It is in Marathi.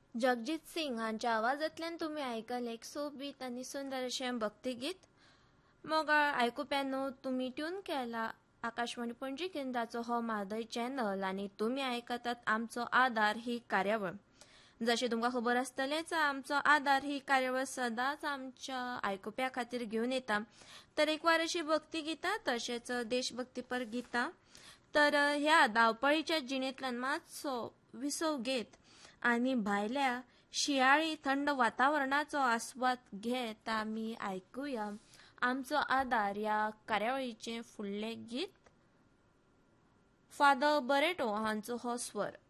जगजीत सिंग हांच्या आवाजांतल्यान तुम्ही आयकले एक सोबीत आणि सुंदर अशें भक्तिगीत. मोगाळ आयकुप्यानो, तुम्ही ट्यून केला आकाशवाणी पणजी केंद्राचो हो म्हादय चॅनल आणि तुम्ही आयकतात आमचो आधार ही कार्यावळ. जशें तुमकां खबर आसतलेच, आमचो आधार ही कार्यावळ सदांच आमच्या आयकुप्या खातीर घेवन येता तरेकवार अशी भक्तिगितां तशेंच देशभक्तीपर गितां. तर ह्या धांवपळीच्या जिणेंतल्यान मातसो विसव घेत आनी भायल्या शियाळी थंड वातावरणाचो आस्वाद घेत आमी आयकुया आमचो आधार ह्या कार्यावळीचें फुडलें गीत. फादर बरेटो हांचो हो स्वर.